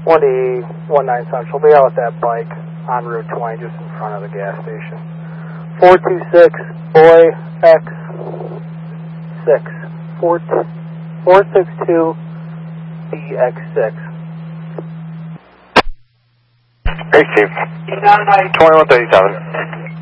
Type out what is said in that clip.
1D19 Central. Be out with that bike on Route 20 just in front of the gas station. 426 Boy X6. 462 BX6. Great, Chief. 2137.